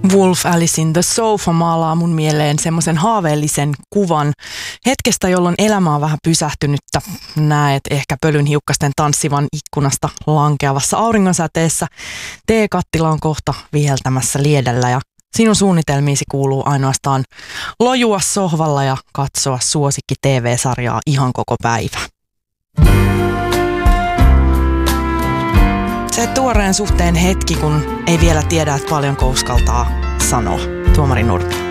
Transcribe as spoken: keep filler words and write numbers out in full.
Wolf Alice in the Sofa maalaa mun mieleen semmoisen haaveellisen kuvan hetkestä, jolloin elämä on vähän pysähtynyttä. Näet ehkä pölyn hiukkasten tanssivan ikkunasta lankeavassa auringonsäteessä. Teekattila on kohta viheltämässä liedellä ja sinun suunnitelmiisi kuuluu ainoastaan lojua sohvalla ja katsoa suosikki T V-sarjaa ihan koko päivä. Se tuoreen suhteen hetki, kun ei vielä tiedä, että paljonko uskaltaa sanoa. Tuomari Nurmi.